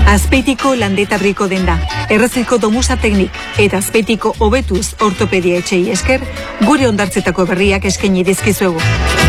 Azpeitiko Landetabriko denda, Errazeko Domusa Teknik eta Azpeitiko Hobetuz Ortopedia etxei esker, gure hondartzetako berriak eskaini dizkizuegu.